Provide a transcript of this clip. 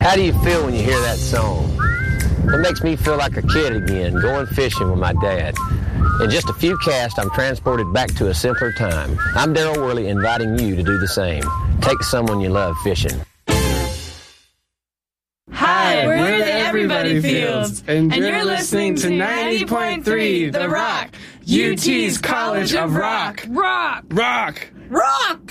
How do you feel when you hear that song? It makes me feel like a kid again, going fishing with my dad. In just a few casts, I'm transported back to a simpler time. I'm Daryl Worley, inviting you to do the same. Take someone you love fishing. Hi, we're the Everybody Fields, and you're listening to 90.3 The Rock, UT's College of Rock. Rock! Rock! Rock!